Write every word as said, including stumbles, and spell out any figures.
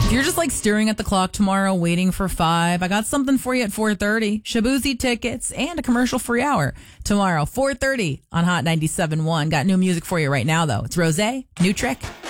If you're just like staring at the clock tomorrow, waiting for five, I got something for you at four thirty. Shabuzi tickets and a commercial-free hour tomorrow, four thirty on Hot ninety-seven point one. Got new music for you right now, though. It's Rosé, New Trick.